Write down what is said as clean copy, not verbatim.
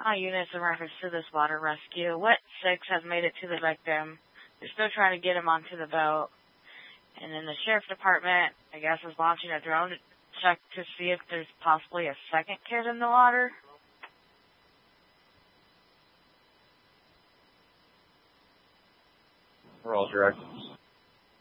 All units in reference to this water rescue. Wet 6 has made it to the victim. They're still trying to get him onto the boat. And then the sheriff's department, I guess, is launching a drone to check to see if there's possibly a second kid in the water. We're all direct.